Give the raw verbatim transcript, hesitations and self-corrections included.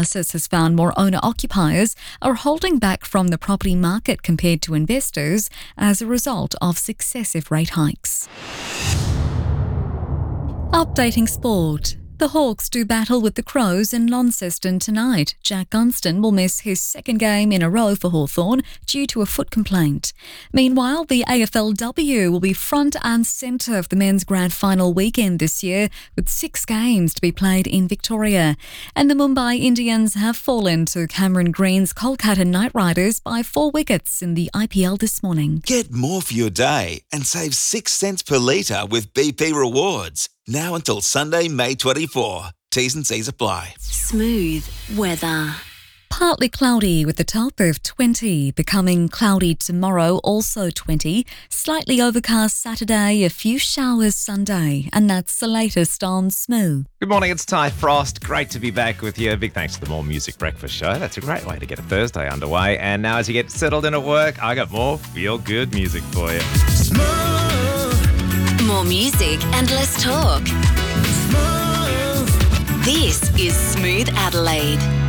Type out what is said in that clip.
analysis has found more owner-occupiers are holding back from the property market compared to investors as a result of successive rate hikes. Updating sport. The Hawks do battle with the Crows in Launceston tonight. Jack Gunston will miss his second game in a row for Hawthorn due to a foot complaint. Meanwhile, the A F L W will be front and centre of the men's grand final weekend this year, with six games to be played in Victoria. And the Mumbai Indians have fallen to Cameron Green's Kolkata Knight Riders by four wickets in the I P L this morning. Get more for your day and save six cents per litre with B P Rewards. Now until Sunday, May twenty-fourth. T's and C's apply. Smooth weather. Partly cloudy with a top of twenty, becoming cloudy tomorrow, also twenty. Slightly overcast Saturday, a few showers Sunday. And that's the latest on Smooth. Good morning, it's Ty Frost. Great to be back with you. Big thanks to the More Music Breakfast Show. That's a great way to get a Thursday underway. And now as you get settled in at work, I got more feel-good music for you. Smooth. More music and less talk. Smooth. This is Smooth Adelaide.